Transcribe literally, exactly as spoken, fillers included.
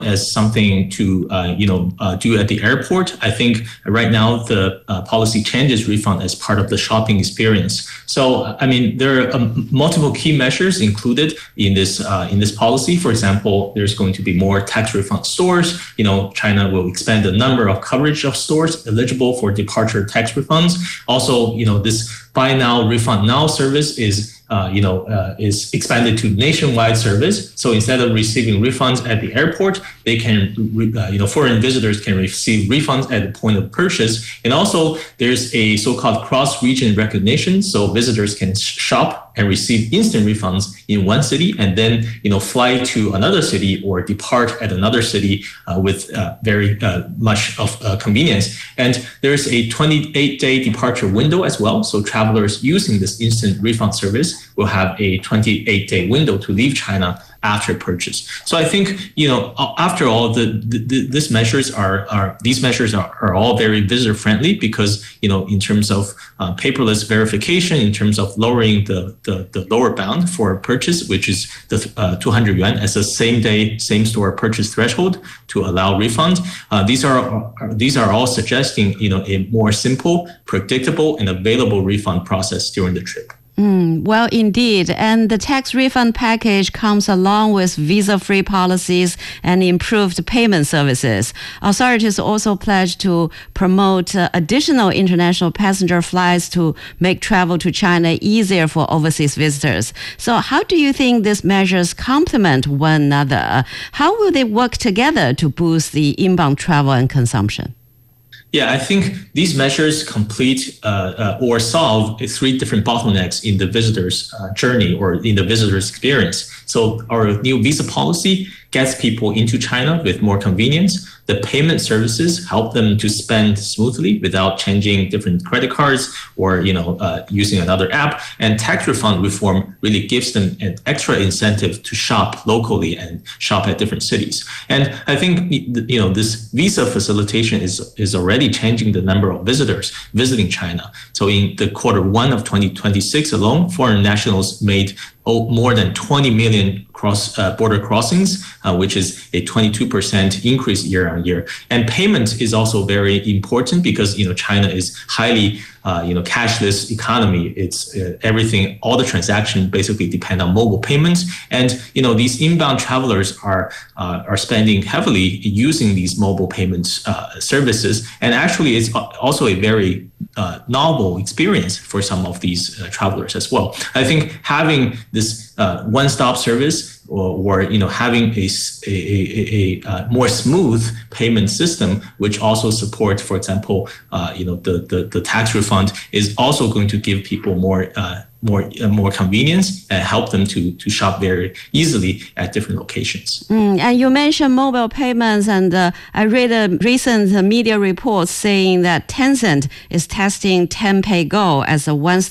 as something to uh, you know uh, do at the airport. I think right now the uh, policy changes refund as part of the shopping experience. So I mean there are um, multiple key measures included in this uh, in this policy. For example, there's going to be more tax refund stores. You know, China will expand the number of coverage of stores eligible for departure tax refunds. Also, you know, this buy now refund now service is Uh, you know, uh, is expanded to nationwide service. So instead of receiving refunds at the airport, they can, uh, you know, foreign visitors can receive refunds at the point of purchase. And also, there's a so-called cross-region recognition, so visitors can shop and receive instant refunds in one city, and then, you know, fly to another city or depart at another city uh, with uh, very uh, much of uh, convenience. And there's a twenty-eight day departure window as well. So travelers using this instant refund service will have a twenty-eight day window to leave China after purchase. So I think, you know, after all, the, the, the these measures are are these measures are, are all very visitor friendly because, you know, in terms of uh, paperless verification, in terms of lowering the, the the lower bound for purchase, which is the uh, two hundred yuan as a same day same store purchase threshold to allow refund. Uh, these are, are these are all suggesting, you know, a more simple, predictable, and available refund process during the trip. Mm, well, indeed. And the tax refund package comes along with visa-free policies and improved payment services. Authorities also pledge to promote uh, additional international passenger flights to make travel to China easier for overseas visitors. So how do you think these measures complement one another? How will they work together to boost the inbound travel and consumption? Yeah, I think these measures complete uh, uh, or solve three different bottlenecks in the visitor's uh, journey or in the visitor's experience. So our new visa policy gets people into China with more convenience. The payment services help them to spend smoothly without changing different credit cards or, you know, uh, using another app. And tax refund reform really gives them an extra incentive to shop locally and shop at different cities. And I think, you know, this visa facilitation is is already changing the number of visitors visiting China. So in the quarter one of twenty twenty-six alone, foreign nationals made oh, more than twenty million cross uh, border crossings, uh, which is a twenty-two percent increase year on year. And payment is also very important because, you know, China is highly uh, you know, cashless economy. It's uh, everything, all the transactions basically depend on mobile payments. And, you know, these inbound travelers are uh, are spending heavily using these mobile payments uh, services. And actually, it's also a very uh, novel experience for some of these uh, travelers as well. I think having this uh, one-stop service or, or you know having a, a, a, a more smooth payment system, which also supports, for example, uh, you know the, the the tax refund, is also going to give people more uh, more uh, more convenience and help them to to shop very easily at different locations. Mm, and you mentioned mobile payments, and uh, I read a recent uh, media report saying that Tencent is testing Tenpay Go as a one-stop